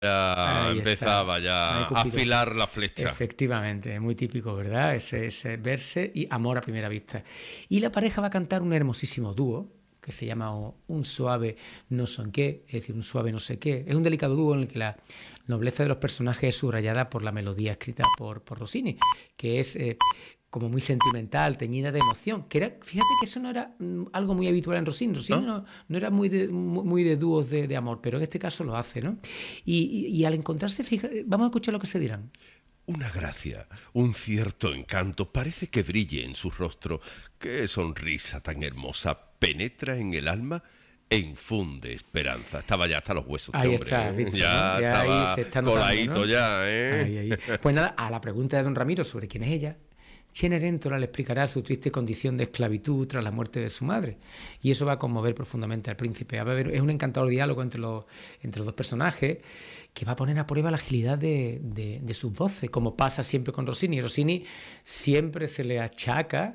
ya Ahí está. empezaba ya Ahí a Cupido. afilar la flecha. Efectivamente, muy típico, ¿verdad? Ese verse y amor a primera vista. Y la pareja va a cantar un hermosísimo dúo que se llama Un suave no son qué, es decir, un suave no sé qué. Es un delicado dúo en el que la nobleza de los personajes es subrayada por la melodía escrita por Rossini, que es como muy sentimental, teñida de emoción. Que era, fíjate que eso no era algo muy habitual en Rossini. Rossini ¿No? no era muy de dúos de amor, pero en este caso lo hace, ¿no? Y al encontrarse, fíjate, vamos a escuchar lo que se dirán. Una gracia, un cierto encanto parece que brille en su rostro. Qué sonrisa tan hermosa penetra en el alma e infunde esperanza. Estaba ya hasta los huesos, este Ahí hombre, está, ¿eh? visto, ¿no? Ya Ya ahí estaba se está notando, coladito ¿no? ya, ¿eh? Ahí. Pues nada, a la pregunta de don Ramiro sobre quién es ella, Cenerentola le explicará su triste condición de esclavitud tras la muerte de su madre. Y eso va a conmover profundamente al príncipe. Es un encantador diálogo entre los dos personajes que va a poner a prueba la agilidad de sus voces, como pasa siempre con Rossini. Rossini siempre se le achaca,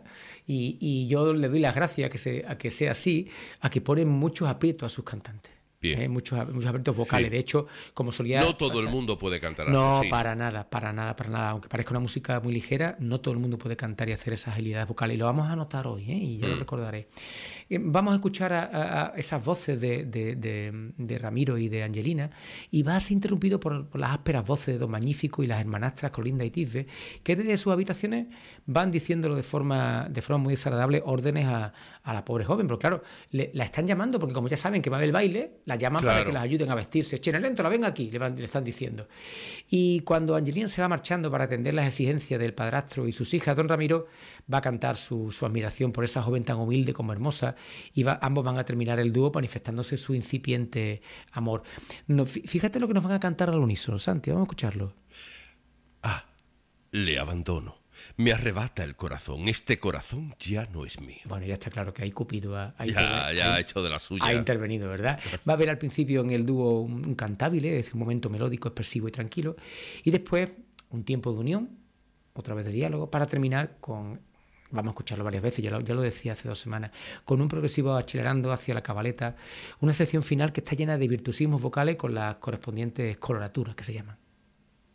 y yo le doy las gracias a que sea así, a que pone muchos aprietos a sus cantantes. Bien, Muchos aprietos vocales. sí. De hecho, como solía No todo el pasar. mundo puede cantar a No, Rossini. para nada, para nada, para nada. Aunque parezca una música muy ligera, no todo el mundo puede cantar y hacer esas agilidades vocales. Y lo vamos a notar hoy, ¿eh? Y ya lo Mm. recordaré. Vamos a escuchar a esas voces de Ramiro y de Angelina, y va a ser interrumpido por las ásperas voces de Don Magnífico y las hermanastras Colinda y Tisbe, que desde sus habitaciones van diciéndolo de forma muy desagradable órdenes a la pobre joven. Pero claro, la están llamando porque, como ya saben que va a haber el baile, la llaman para que Claro. las ayuden a vestirse. Cenerentola, venga aquí, le están diciendo. Y cuando Angelina se va marchando para atender las exigencias del padrastro y sus hijas, don Ramiro va a cantar su admiración por esa joven tan humilde como hermosa, y ambos van a terminar el dúo manifestándose su incipiente amor. No, fíjate lo que nos van a cantar al unísono, Santi, vamos a escucharlo. Ah, le abandono. Me arrebata el corazón. Este corazón ya no es mío. Bueno, ya está claro que ahí Cupido Ya ha hecho de la ha suya. intervenido, ¿verdad? Va a haber al principio en el dúo un cantabile, es decir, un momento melódico, expresivo y tranquilo, y después un tiempo de unión, otra vez de diálogo, para terminar con, vamos a escucharlo varias veces, ya lo decía hace 2 semanas, con un progresivo acelerando hacia la cabaleta, una sección final que está llena de virtuosismos vocales con las correspondientes coloraturas que se llaman.